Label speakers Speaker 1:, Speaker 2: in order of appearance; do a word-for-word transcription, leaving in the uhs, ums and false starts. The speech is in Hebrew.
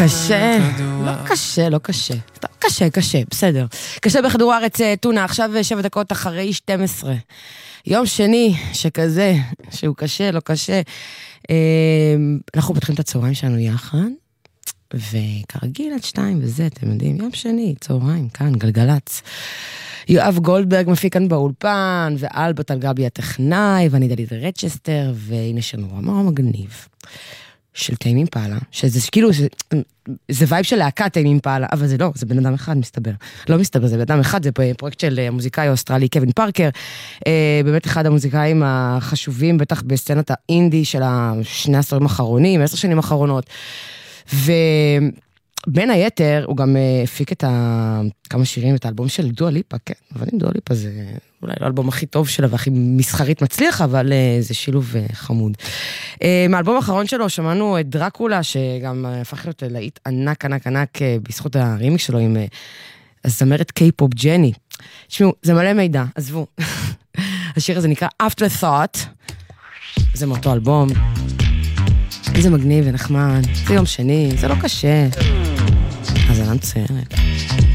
Speaker 1: קשה, לא קשה, לא קשה. קשה, קשה, בסדר. קשה בכדור הארץ טונה, עכשיו שבע דקות אחרי שתים עשרה. יום שני, שכזה, שהוא קשה, לא קשה. אנחנו פותחים את הצהריים שלנו יחד, וכרגיל עד שתיים וזה, אתם יודעים, יום שני, צהריים, כאן, גלגלץ. יואב גולדברג מפיק כאן באולפן, ואלבert אלגבי הטכנאי, ואני דלית רצ'סטר, והנה יש לנו רמה מגניב. של טיים אימפלה, שזה כאילו, זה, זה וייב של להקת טיים אימפלה, אבל זה לא, זה בן אדם אחד מסתבר. לא מסתבר, זה בן אדם אחד, זה פרויקט של המוזיקאי האוסטרלי קווין פארקר, אה, באמת אחד המוזיקאים החשובים, בטח בסצנת האינדי של השני עשורים האחרונים, עשר שנים האחרונות, ובין היתר, הוא גם הפיק את ה... כמה שירים, את האלבום של דואה ליפה, כן, אבל עם דואה ליפה זה אולי לא האלבום הכי טוב שלה, והכי מסחרית מצליח, אבל זה שילוב חמוד. מהאלבום האחרון שלו, שמענו את דרקולה, שגם הפך להיות להיט ענק, ענק, ענק, בזכות הרימיקס שלו, עם הזמרת קיי-פופ ג'ני. תשמעו, זה מלא מידע, עזבו. השיר הזה נקרא Afterthought, זה מאותו אלבום, איזה מגניב ונחמד, זה יום שני, זה לא קשה, אז אני מציירת.